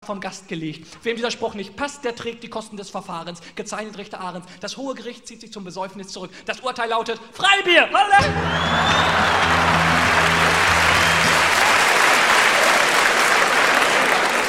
vom Gast gelegt. Wem dieser Spruch nicht passt, der trägt die Kosten des Verfahrens. Gezeichnet Richter Ahrens. Das Hohe Gericht zieht sich zum Besäufnis zurück. Das Urteil lautet Freibier!